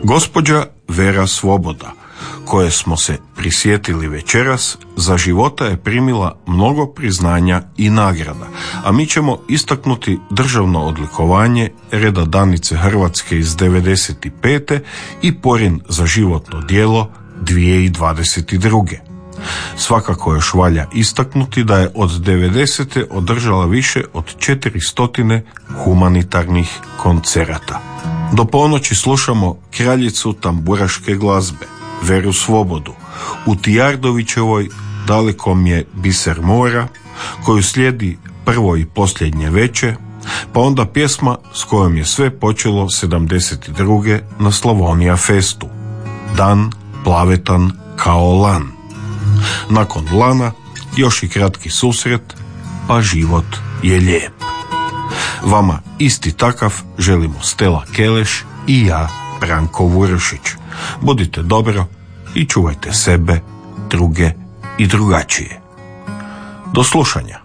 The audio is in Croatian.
Gospođa Vera Svoboda, koje smo se prisjetili večeras, za života je primila mnogo priznanja i nagrada, a mi ćemo istaknuti državno odlikovanje Reda Danice Hrvatske iz 1995. i Porin za životno djelo 2022. Svakako još valja istaknuti da je od 90. održala više od 400 humanitarnih koncerata. Do ponoći slušamo kraljicu tamburaške glazbe, Veru Svobodu, u Tijardovićevoj Dalekom je biser mora, koju slijedi Prvo i posljednje veče, pa onda pjesma s kojom je sve počelo 72. na Slavonija festu, Dan plavetan kao lan. Nakon lana još i kratki susret, pa život je lijep. Vama isti takav želimo Stela Keleš i ja, Branko Vurušić. Budite dobro i čuvajte sebe, druge i drugačije. Do slušanja.